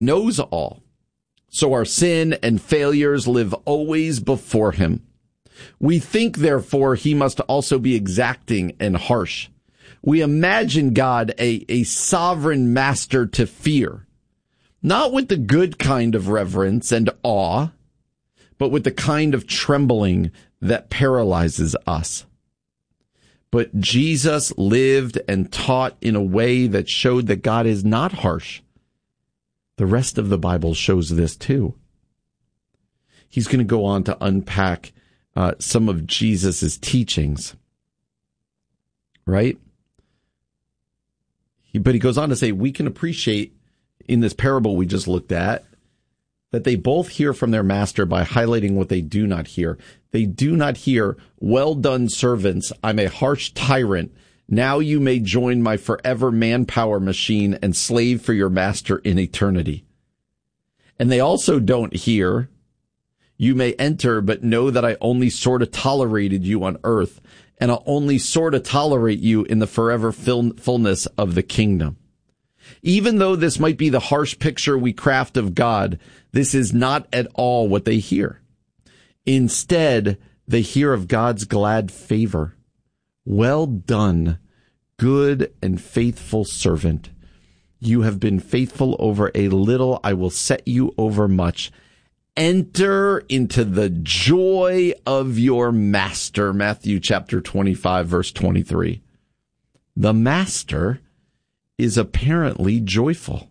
knows all. So our sin and failures live always before him. We think, therefore, he must also be exacting and harsh. We imagine God a sovereign master to fear, not with the good kind of reverence and awe, but with the kind of trembling that paralyzes us. But Jesus lived and taught in a way that showed that God is not harsh. The rest of the Bible shows this too. He's going to go on to unpack some of Jesus's teachings, right? But he goes on to say, we can appreciate in this parable we just looked at that they both hear from their master by highlighting what they do not hear. They do not hear, well done, servants, I'm a harsh tyrant. Now you may join my forever manpower machine and slave for your master in eternity. And they also don't hear, you may enter, but know that I only sort of tolerated you on earth, and I'll only sort of tolerate you in the forever fullness of the kingdom. Even though this might be the harsh picture we craft of God, this is not at all what they hear. Instead, they hear of God's glad favor. Well done, good and faithful servant. You have been faithful over a little. I will set you over much. Enter into the joy of your master. Matthew chapter 25, verse 23. The master is apparently joyful.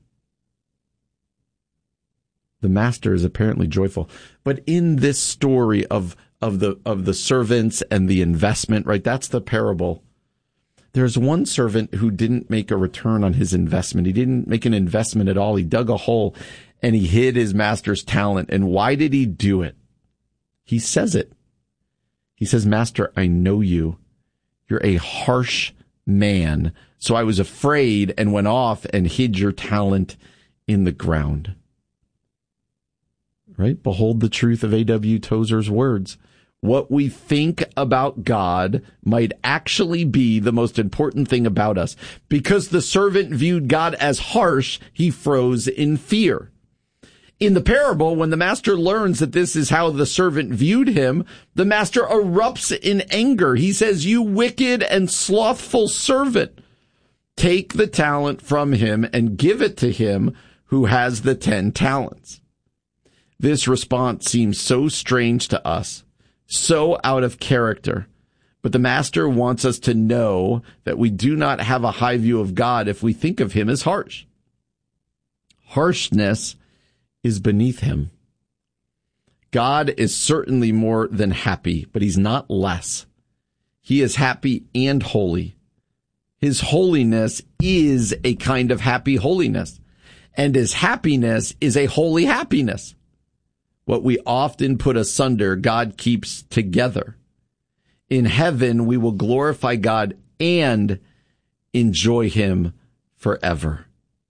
The master is apparently joyful. But in this story of the servants and the investment, right? That's the parable. There's one servant who didn't make a return on his investment. He didn't make an investment at all. He dug a hole and he hid his master's talent. And why did he do it? He says it. He says, Master, I know you. You're a harsh man. So I was afraid and went off and hid your talent in the ground. Right? Behold the truth of A.W. Tozer's words. What we think about God might actually be the most important thing about us. Because the servant viewed God as harsh, he froze in fear. In the parable, when the master learns that this is how the servant viewed him, the master erupts in anger. He says, you wicked and slothful servant, take the talent from him and give it to him who has the 10 talents. This response seems so strange to us, so out of character. But the master wants us to know that we do not have a high view of God if we think of him as harsh. Harshness is beneath him. God is certainly more than happy, but he's not less. He is happy and holy. His holiness is a kind of happy holiness, and his happiness is a holy happiness. What we often put asunder, God keeps together. In heaven, we will glorify God and enjoy him forever.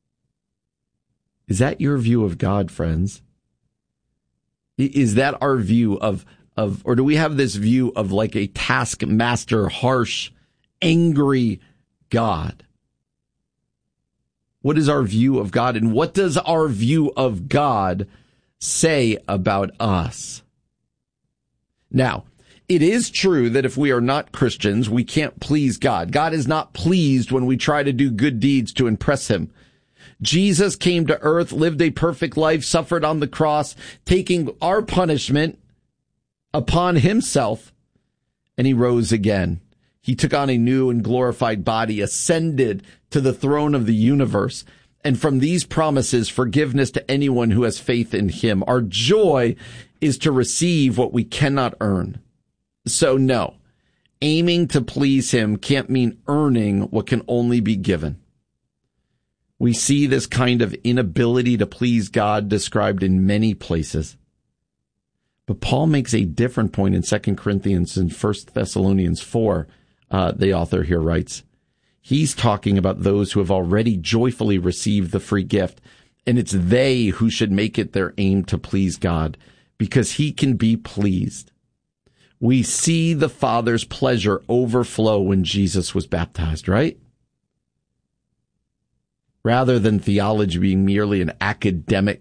Is that your view of God, friends? Is that our view of, or do we have this view of like a taskmaster, harsh, angry God? What is our view of God, and what does our view of God say about us? Now, it is true that if we are not Christians, we can't please God. God is not pleased when we try to do good deeds to impress him. Jesus came to earth, lived a perfect life, suffered on the cross, taking our punishment upon himself, and he rose again. He took on a new and glorified body, ascended to the throne of the universe, and from these promises, forgiveness to anyone who has faith in him. Our joy is to receive what we cannot earn. So no, aiming to please him can't mean earning what can only be given. We see this kind of inability to please God described in many places. But Paul makes a different point in 2 Corinthians and 1 Thessalonians 4. The author here writes, he's talking about those who have already joyfully received the free gift, and it's they who should make it their aim to please God, because he can be pleased. We see the Father's pleasure overflow when Jesus was baptized, right? rather than theology being merely an academic